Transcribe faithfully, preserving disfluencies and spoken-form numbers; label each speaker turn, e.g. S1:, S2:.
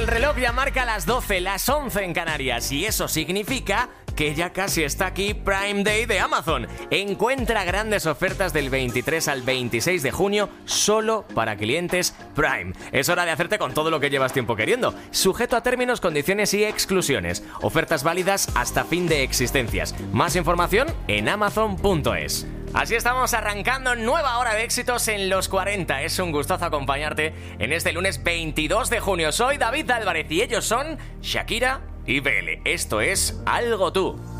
S1: reloj ya marca las doce, las once en Canarias, y eso significa que ya casi está aquí Prime Day de Amazon. Encuentra grandes ofertas del veintitrés al veintiséis de junio solo para clientes Prime. Es hora de hacerte con todo lo que llevas tiempo queriendo. Sujeto a términos, condiciones y exclusiones. Ofertas válidas hasta fin de existencias. Más información en amazon punto es. Así estamos arrancando nueva hora de éxitos en los cuarenta. Es un gustazo acompañarte en este lunes veintidós de junio. Soy David Álvarez y ellos son Shakira y B L. Esto es Algo Tú.